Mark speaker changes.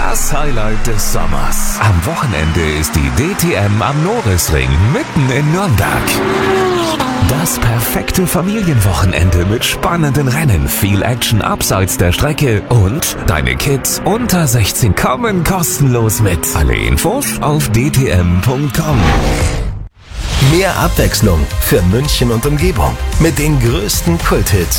Speaker 1: Das Highlight des Sommers. Am Wochenende ist die DTM am Norisring mitten in Nürnberg. Das perfekte Familienwochenende mit spannenden Rennen, viel Action abseits der Strecke und deine Kids unter 16 kommen kostenlos mit. Alle Infos auf dtm.com.
Speaker 2: Mehr Abwechslung für München und Umgebung mit den größten Kulthits